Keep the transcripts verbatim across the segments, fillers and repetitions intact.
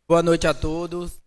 Boa noite a todos.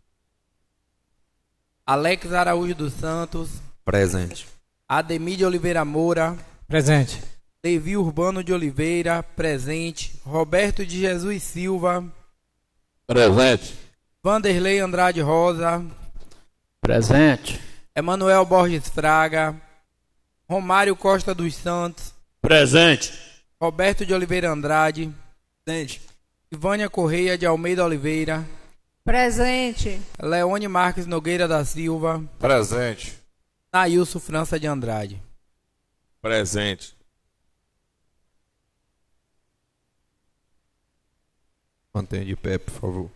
Alex Araújo dos Santos. Presente. Ademir de Oliveira Moura. Presente. Levi Urbano de Oliveira. Presente. Roberto de Jesus Silva. Presente. Vanderlei Andrade Rosa. Presente. Emanuel Borges Fraga. Romário Costa dos Santos. Presente. Roberto de Oliveira Andrade. Presente. Ivânia Correia de Almeida Oliveira. Presente. Leone Marques Nogueira da Silva. Presente. Nailson França de Andrade. Presente. Mantenha de pé, por favor.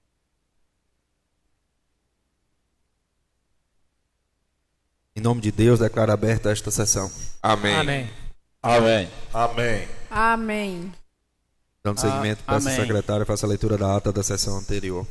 Em nome de Deus, declaro aberta esta sessão. Amém. Amém. Amém. Amém. Amém. Dando seguimento, peço ao amém. secretário faça a leitura da ata da sessão anterior.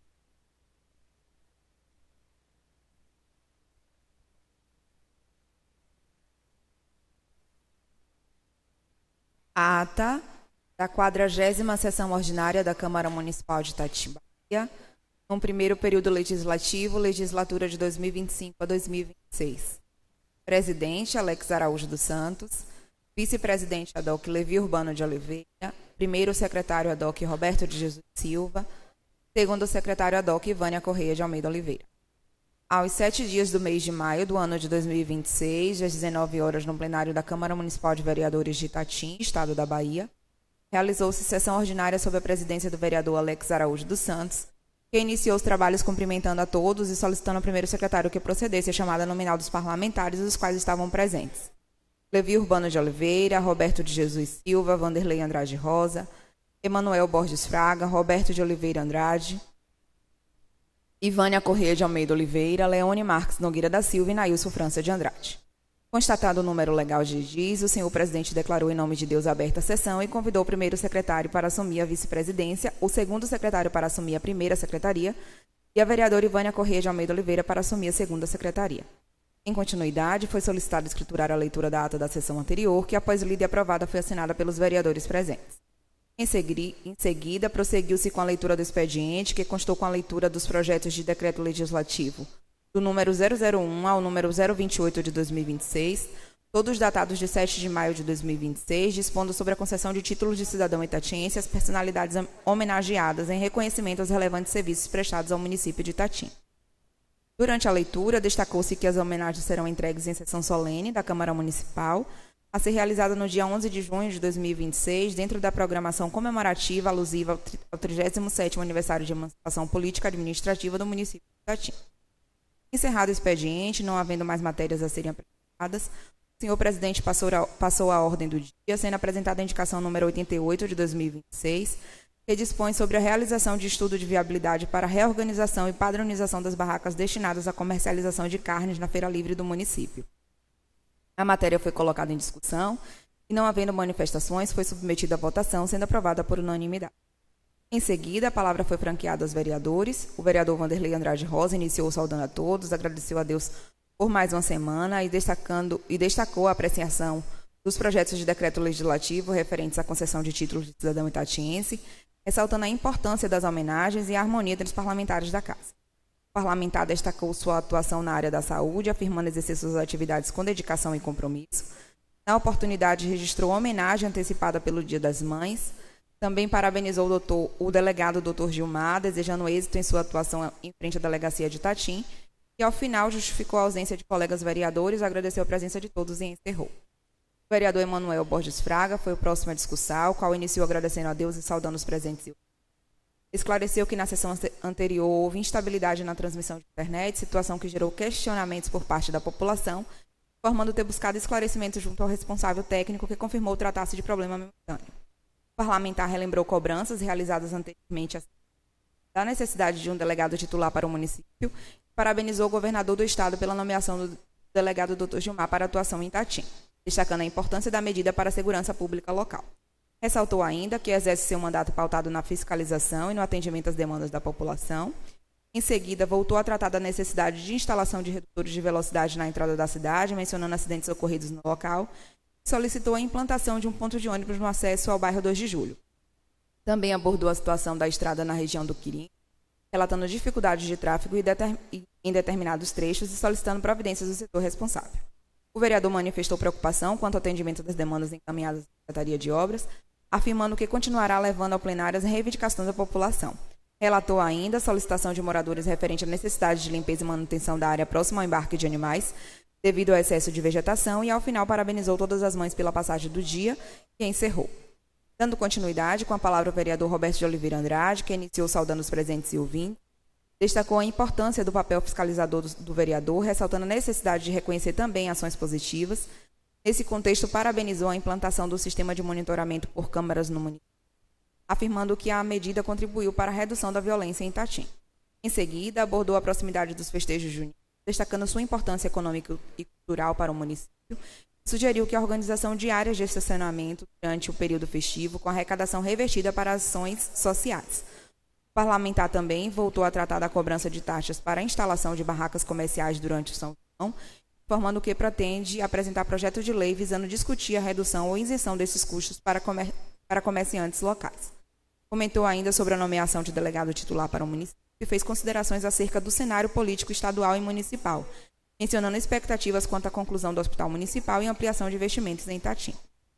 A ata da quadragésima sessão ordinária da Câmara Municipal de Itatiba, no primeiro período legislativo, legislatura de dois mil e vinte e cinco a dois mil e vinte e seis. Presidente, Alex Araújo dos Santos. Vice-presidente, Adoc Levi Urbano de Oliveira. Primeiro secretário, Adoc Roberto de Jesus Silva. Segundo secretário, Adoc Ivânia Correia de Almeida Oliveira. Aos sete dias do mês de maio do ano de dois mil e vinte e seis, às dezenove horas, no plenário da Câmara Municipal de Vereadores de Itatim, Estado da Bahia, realizou-se sessão ordinária sob a presidência do vereador Alex Araújo dos Santos, que iniciou os trabalhos cumprimentando a todos e solicitando ao primeiro secretário que procedesse a chamada nominal dos parlamentares, os quais estavam presentes. Levi Urbano de Oliveira, Roberto de Jesus Silva, Vanderlei Andrade Rosa, Emanuel Borges Fraga, Roberto de Oliveira Andrade, Ivânia Correia de Almeida Oliveira, Leone Marques Nogueira da Silva e Nailson França de Andrade. Constatado o número legal de diz, o senhor presidente declarou em nome de Deus aberta a sessão e convidou o primeiro secretário para assumir a vice-presidência, o segundo secretário para assumir a primeira secretaria e a vereadora Ivânia Correia de Almeida Oliveira para assumir a segunda secretaria. Em continuidade, foi solicitado escriturar a leitura da ata da sessão anterior, que após lida e aprovada foi assinada pelos vereadores presentes. Em, segui, em seguida, prosseguiu-se com a leitura do expediente, que constou com a leitura dos projetos de decreto legislativo do número zero zero um ao número zero vinte e oito de dois mil e vinte e seis, todos datados de sete de maio de dois mil e vinte e seis, dispondo sobre a concessão de títulos de cidadão itatiense às personalidades homenageadas em reconhecimento aos relevantes serviços prestados ao município de Itatim. Durante a leitura, destacou-se que as homenagens serão entregues em sessão solene da Câmara Municipal, a ser realizada no dia onze de junho de dois mil e vinte e seis, dentro da programação comemorativa alusiva ao trigésimo sétimo aniversário de emancipação política administrativa do município de Itatim. Encerrado o expediente, não havendo mais matérias a serem apresentadas, o senhor presidente passou a, passou a ordem do dia, sendo apresentada a indicação número oitenta e oito de dois mil e vinte e seis, que dispõe sobre a realização de estudo de viabilidade para a reorganização e padronização das barracas destinadas à comercialização de carnes na Feira Livre do município. A matéria foi colocada em discussão e, não havendo manifestações, foi submetida à votação, sendo aprovada por unanimidade. Em seguida, a palavra foi franqueada aos vereadores. O vereador Vanderlei Andrade Rosa iniciou saudando a todos, agradeceu a Deus por mais uma semana e, destacando, e destacou a apreciação dos projetos de decreto legislativo referentes à concessão de títulos de cidadão itatiense, ressaltando a importância das homenagens e a harmonia entre os parlamentares da Casa. O parlamentar destacou sua atuação na área da saúde, afirmando exercer suas atividades com dedicação e compromisso. Na oportunidade, registrou homenagem antecipada pelo Dia das Mães. Também parabenizou o, doutor, o delegado doutor Gilmar, desejando êxito em sua atuação em frente à delegacia de Itatim, e, ao final, justificou a ausência de colegas vereadores, agradeceu a presença de todos e encerrou. O vereador Emanuel Borges Fraga foi o próximo a discursar, o qual iniciou agradecendo a Deus e saudando os presentes. Esclareceu que na sessão anterior houve instabilidade na transmissão de internet, situação que gerou questionamentos por parte da população, informando ter buscado esclarecimento junto ao responsável técnico, que confirmou tratar-se de problema momentâneo. O parlamentar relembrou cobranças realizadas anteriormente da necessidade de um delegado titular para o município e parabenizou o governador do estado pela nomeação do delegado doutor Gilmar para atuação em Itatim, destacando a importância da medida para a segurança pública local. Ressaltou ainda que exerce seu mandato pautado na fiscalização e no atendimento às demandas da população. Em seguida, voltou a tratar da necessidade de instalação de redutores de velocidade na entrada da cidade, mencionando acidentes ocorridos no local. Solicitou a implantação de um ponto de ônibus no acesso ao bairro dois de julho. Também abordou a situação da estrada na região do Quirim, relatando dificuldades de tráfego e deter- e em determinados trechos e solicitando providências do setor responsável. O vereador manifestou preocupação quanto ao atendimento das demandas encaminhadas à Secretaria de Obras, afirmando que continuará levando ao plenário as reivindicações da população. Relatou ainda a solicitação de moradores referente à necessidade de limpeza e manutenção da área próxima ao embarque de animais, devido ao excesso de vegetação, e ao final parabenizou todas as mães pela passagem do dia e encerrou. Dando continuidade, com a palavra o vereador Roberto de Oliveira Andrade, que iniciou saudando os presentes e ouvintes, destacou a importância do papel fiscalizador do, do vereador, ressaltando a necessidade de reconhecer também ações positivas. Nesse contexto, parabenizou a implantação do sistema de monitoramento por câmaras no município, afirmando que a medida contribuiu para a redução da violência em Itatim. Em seguida, abordou a proximidade dos festejos juninos, destacando sua importância econômica e cultural para o município, e sugeriu que a organização de áreas de estacionamento durante o período festivo, com arrecadação revertida para ações sociais. O parlamentar também voltou a tratar da cobrança de taxas para a instalação de barracas comerciais durante o São João, informando que pretende apresentar projeto de lei visando discutir a redução ou isenção desses custos para, comer para comerciantes locais. Comentou ainda sobre a nomeação de delegado titular para o município e fez considerações acerca do cenário político estadual e municipal, mencionando expectativas quanto à conclusão do Hospital Municipal e ampliação de investimentos em Itatim.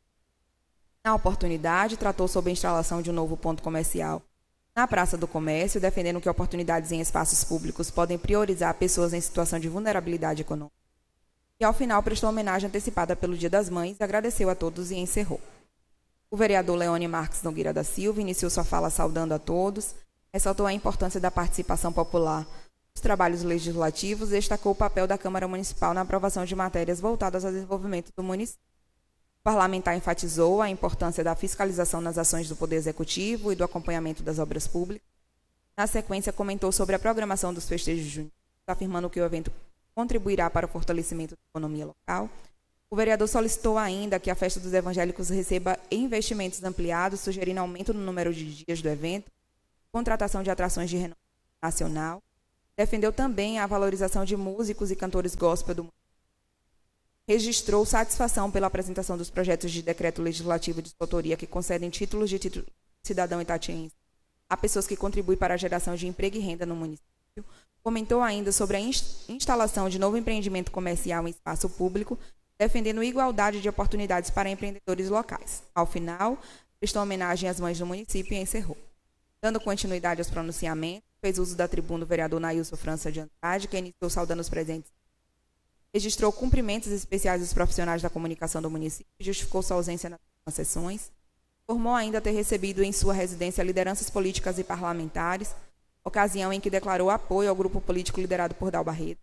Na oportunidade, tratou sobre a instalação de um novo ponto comercial na Praça do Comércio, defendendo que oportunidades em espaços públicos podem priorizar pessoas em situação de vulnerabilidade econômica. E, ao final, prestou homenagem antecipada pelo Dia das Mães, agradeceu a todos e encerrou. O vereador Leone Marques Nogueira da Silva iniciou sua fala saudando a todos, ressaltou a importância da participação popular nos trabalhos legislativos e destacou o papel da Câmara Municipal na aprovação de matérias voltadas ao desenvolvimento do município. O parlamentar enfatizou a importância da fiscalização nas ações do Poder Executivo e do acompanhamento das obras públicas. Na sequência, comentou sobre a programação dos festejos juninos, afirmando que o evento contribuirá para o fortalecimento da economia local. O vereador solicitou ainda que a Festa dos Evangélicos receba investimentos ampliados, sugerindo aumento no número de dias do evento, contratação de atrações de renome nacional. Defendeu também a valorização de músicos e cantores gospel do município. Registrou satisfação pela apresentação dos projetos de decreto legislativo de sua autoria que concedem títulos de título de cidadão itatiense a pessoas que contribuem para a geração de emprego e renda no município. Comentou ainda sobre a instalação de novo empreendimento comercial em espaço público, defendendo igualdade de oportunidades para empreendedores locais. Ao final, prestou homenagem às mães do município e encerrou. Dando continuidade aos pronunciamentos, fez uso da tribuna o vereador Nailson França de Andrade, que iniciou saudando os presentes. Registrou cumprimentos especiais dos profissionais da comunicação do município e justificou sua ausência nas sessões. Informou ainda ter recebido em sua residência lideranças políticas e parlamentares, ocasião em que declarou apoio ao grupo político liderado por Dal Barreto.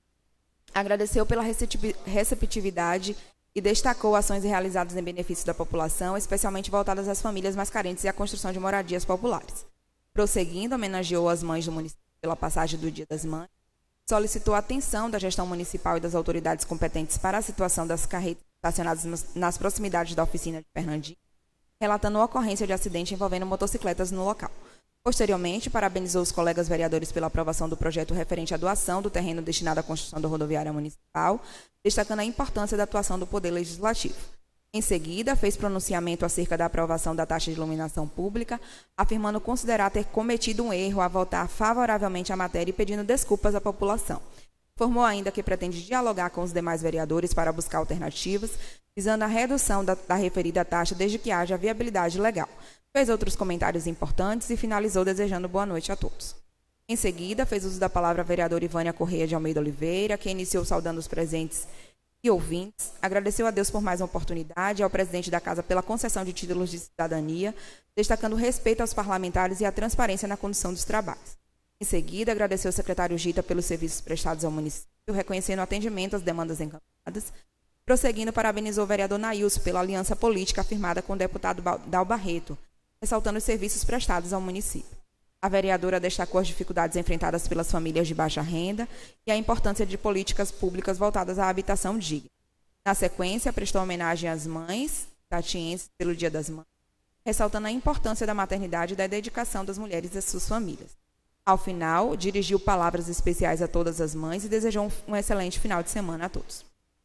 Agradeceu pela receptividade e destacou ações realizadas em benefício da população, especialmente voltadas às famílias mais carentes e à construção de moradias populares. Prosseguindo, homenageou as mães do município pela passagem do Dia das Mães, solicitou a atenção da gestão municipal e das autoridades competentes para a situação das carretas estacionadas nas proximidades da oficina de Fernandinho, relatando a ocorrência de acidente envolvendo motocicletas no local. Posteriormente, parabenizou os colegas vereadores pela aprovação do projeto referente à doação do terreno destinado à construção da rodoviária municipal, destacando a importância da atuação do Poder Legislativo. Em seguida, fez pronunciamento acerca da aprovação da taxa de iluminação pública, afirmando considerar ter cometido um erro ao votar favoravelmente à matéria e pedindo desculpas à população. Informou ainda que pretende dialogar com os demais vereadores para buscar alternativas, visando a redução da, da referida taxa desde que haja viabilidade legal. Fez outros comentários importantes e finalizou desejando boa noite a todos. Em seguida, fez uso da palavra a vereadora Ivânia Correia de Almeida Oliveira, que iniciou saudando os presentes e ouvintes, agradeceu a Deus por mais uma oportunidade e ao presidente da Casa pela concessão de títulos de cidadania, destacando o respeito aos parlamentares e a transparência na condução dos trabalhos. Em seguida, agradeceu ao secretário Gita pelos serviços prestados ao município, reconhecendo o atendimento às demandas encaminhadas. Prosseguindo, parabenizou o vereador Nailson pela aliança política firmada com o deputado Dal Barreto, ressaltando os serviços prestados ao município. A vereadora destacou as dificuldades enfrentadas pelas famílias de baixa renda e a importância de políticas públicas voltadas à habitação digna. Na sequência, prestou homenagem às mães itatienses pelo Dia das Mães, ressaltando a importância da maternidade e da dedicação das mulheres e suas famílias. Ao final, dirigiu palavras especiais a todas as mães e desejou um excelente final de semana a todos.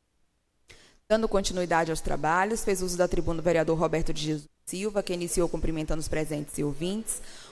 Dando continuidade aos trabalhos, fez uso da tribuna o vereador Roberto de Jesus Silva, que iniciou cumprimentando os presentes e ouvintes.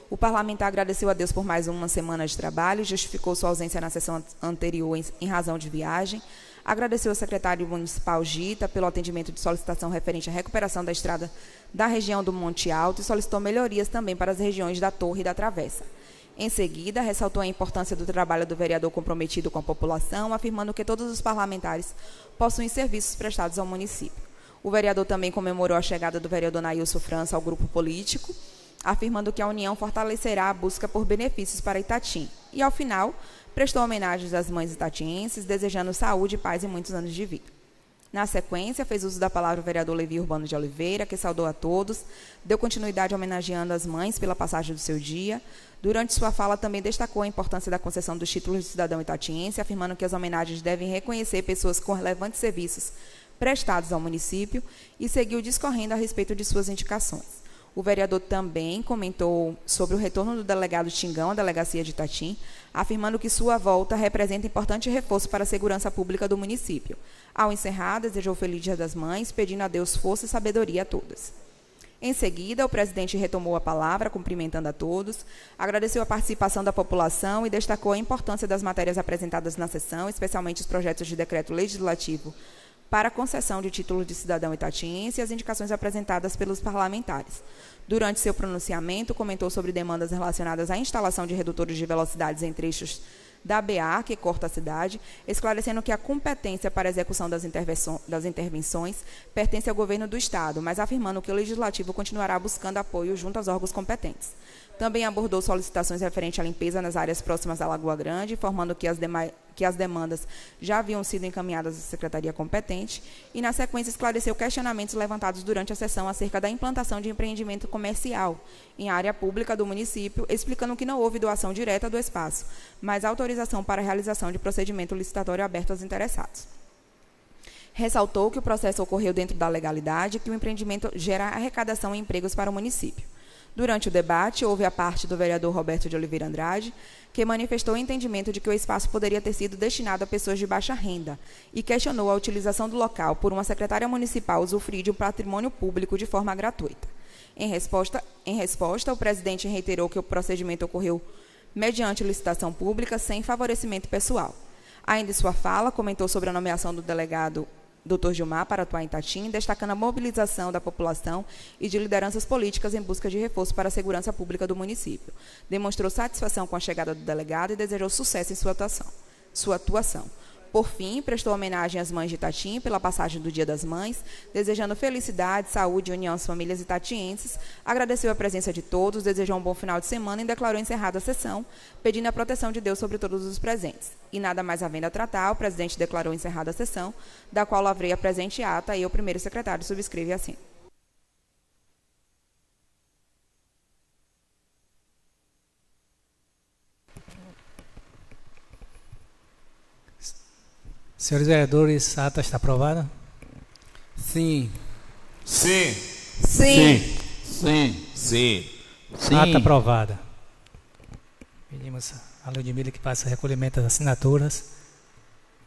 O parlamentar agradeceu a Deus por mais uma semana de trabalho, justificou sua ausência na sessão anterior em, em razão de viagem, agradeceu ao secretário municipal Gita pelo atendimento de solicitação referente à recuperação da estrada da região do Monte Alto e solicitou melhorias também para as regiões da Torre e da Travessa. Em seguida, ressaltou a importância do trabalho do vereador comprometido com a população, afirmando que todos os parlamentares possuem serviços prestados ao município. O vereador também comemorou a chegada do vereador Nailson França ao grupo político, afirmando que a união fortalecerá a busca por benefícios para Itatim. E, ao final, prestou homenagens às mães itatienses, desejando saúde, paz e muitos anos de vida. Na sequência, fez uso da palavra o vereador Levi Urbano de Oliveira, que saudou a todos, deu continuidade homenageando as mães pela passagem do seu dia. Durante sua fala, também destacou a importância da concessão dos títulos de cidadão itatiense, afirmando que as homenagens devem reconhecer pessoas com relevantes serviços prestados ao município e seguiu discorrendo a respeito de suas indicações. O vereador também comentou sobre o retorno do delegado Xingão à delegacia de Itatim, afirmando que sua volta representa importante reforço para a segurança pública do município. Ao encerrar, desejou Feliz Dia das Mães, pedindo a Deus força e sabedoria a todas. Em seguida, o presidente retomou a palavra, cumprimentando a todos, agradeceu a participação da população e destacou a importância das matérias apresentadas na sessão, especialmente os projetos de decreto legislativo para a concessão de título de cidadão itatiense e as indicações apresentadas pelos parlamentares. Durante seu pronunciamento, comentou sobre demandas relacionadas à instalação de redutores de velocidades em trechos da B A, que corta a cidade, esclarecendo que a competência para a execução das, das intervenções pertence ao governo do Estado, mas afirmando que o Legislativo continuará buscando apoio junto aos órgãos competentes. Também abordou solicitações referentes à limpeza nas áreas próximas à Lagoa Grande, informando que as, que as demandas já haviam sido encaminhadas à secretaria competente e, na sequência, esclareceu questionamentos levantados durante a sessão acerca da implantação de empreendimento comercial em área pública do município, explicando que não houve doação direta do espaço, mas autorização para a realização de procedimento licitatório aberto aos interessados. Ressaltou que o processo ocorreu dentro da legalidade e que o empreendimento gera arrecadação e empregos para o município. Durante o debate, houve a parte do vereador Roberto de Oliveira Andrade, que manifestou o entendimento de que o espaço poderia ter sido destinado a pessoas de baixa renda e questionou a utilização do local por uma secretária municipal usufruir de um patrimônio público de forma gratuita. Em resposta, em resposta, o presidente reiterou que o procedimento ocorreu mediante licitação pública sem favorecimento pessoal. Ainda em sua fala, comentou sobre a nomeação do delegado doutor Gilmar para atuar em Itatim, destacando a mobilização da população e de lideranças políticas em busca de reforço para a segurança pública do município. Demonstrou satisfação com a chegada do delegado e desejou sucesso em sua atuação. Sua atuação. Por fim, prestou homenagem às mães de Itatim pela passagem do Dia das Mães, desejando felicidade, saúde e união às famílias itatienses, agradeceu a presença de todos, desejou um bom final de semana e declarou encerrada a sessão, pedindo a proteção de Deus sobre todos os presentes. E nada mais havendo a tratar, o presidente declarou encerrada a sessão, da qual lavrei a presente ata e o primeiro secretário subscreve assim. Senhores vereadores, a ata está aprovada? Sim. Sim. Sim. Sim. Sim. Sim. Ata aprovada. Pedimos a Ludmila que passe o recolhimento das assinaturas.